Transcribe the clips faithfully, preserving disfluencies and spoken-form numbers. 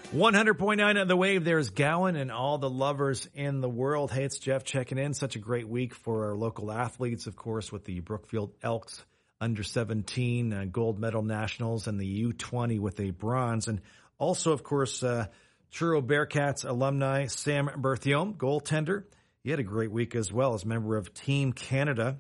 one hundred point nine on the Wave. There's Gowan and all the lovers in the world. Hey, it's Jeff checking in. Such a great week for our local athletes, of course, with the Brookfield Elks under seventeen uh, gold medal nationals and the U twenty with a bronze. And also, of course, uh, Truro Bearcats alumni Sam Berthiaume, goaltender. He had a great week as well as member of Team Canada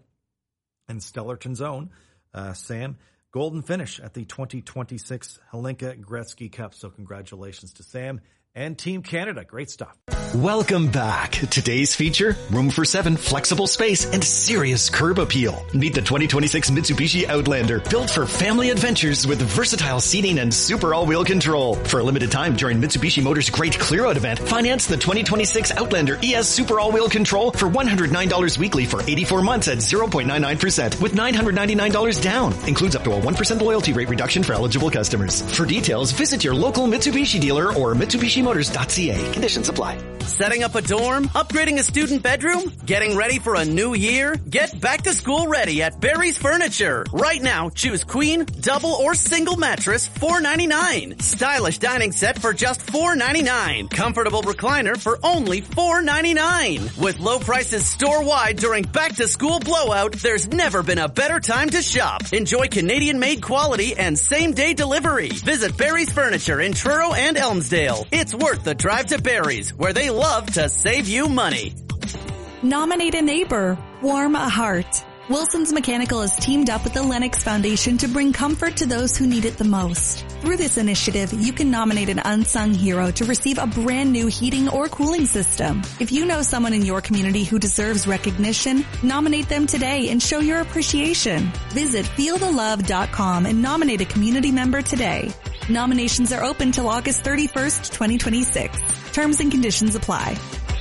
and Stellarton's own uh, Sam. Golden finish at the twenty twenty-six Hlinka Gretzky Cup. So congratulations to Sam and Team Canada. Great stuff. Welcome back. Today's feature, room for seven, flexible space, and serious curb appeal. Meet the twenty twenty-six Mitsubishi Outlander, built for family adventures with versatile seating and super all-wheel control. For a limited time during Mitsubishi Motors' Great Clear Out event, finance the twenty twenty-six Outlander E S Super All-Wheel Control for one hundred nine dollars weekly for eighty-four months at zero point nine nine percent with nine hundred ninety-nine dollars down. Includes up to a one percent loyalty rate reduction for eligible customers. For details, visit your local Mitsubishi dealer or Mitsubishi Motors dot C A. Conditions apply. Setting up a dorm? Upgrading a student bedroom? Getting ready for a new year? Get back to school ready at Barry's Furniture. Right now, choose queen, double, or single mattress, four ninety-nine. Stylish dining set for just four ninety-nine. Comfortable recliner for only four ninety-nine. With low prices store-wide during back to school blowout, there's never been a better time to shop. Enjoy Canadian-made quality and same-day delivery. Visit Barry's Furniture in Truro and Elmsdale. It's worth the drive to Barry's, where they love to save you money. Nominate a neighbor. Warm a heart. Wilson's Mechanical has teamed up with the Lennox Foundation to bring comfort to those who need it the most. Through this initiative, you can nominate an unsung hero to receive a brand new heating or cooling system. If you know someone in your community who deserves recognition, nominate them today and show your appreciation. Visit feel the love dot com and nominate a community member today. Nominations are open till August thirty-first, twenty twenty-six. Terms and conditions apply.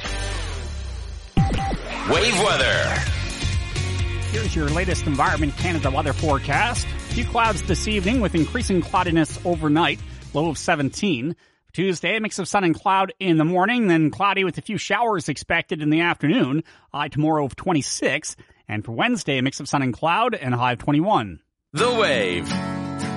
Wave weather. Here's your latest Environment Canada weather forecast. A few clouds this evening with increasing cloudiness overnight, low of seventeen. Tuesday, a mix of sun and cloud in the morning, then cloudy with a few showers expected in the afternoon, high tomorrow of twenty-six. And for Wednesday, a mix of sun and cloud and a high of twenty-one. The Wave.